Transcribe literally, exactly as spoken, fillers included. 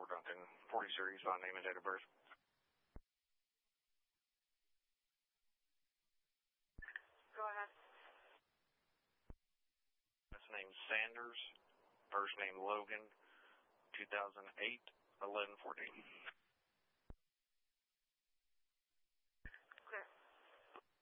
Fort Duncan, forty series, by name and date of birth. Go ahead. Last name Sanders, first name Logan, two thousand eight, eleven fourteen.